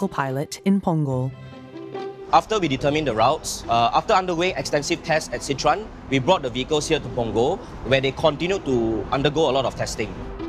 local pilot in Punggol. After we determined the routes, after undergoing extensive tests at Sichuan, we brought the vehicles here to Punggol, where they continued to undergo a lot of testing.